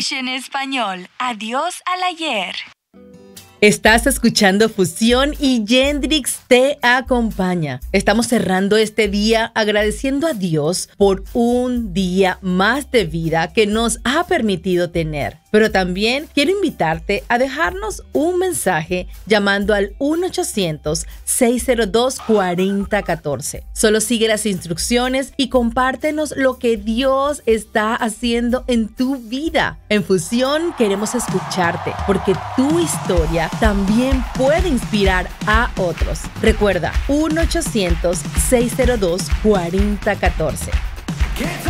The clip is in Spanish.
English en español. Adiós al ayer. Estás escuchando Fusión y Yendrix te acompaña. Estamos cerrando este día agradeciendo a Dios por un día más de vida que nos ha permitido tener. Pero también quiero invitarte a dejarnos un mensaje llamando al 1-800-602-4014. Solo sigue las instrucciones y compártenos lo que Dios está haciendo en tu vida. En Fusión queremos escucharte porque tu historia también puede inspirar a otros. Recuerda, 1-800-602-4014.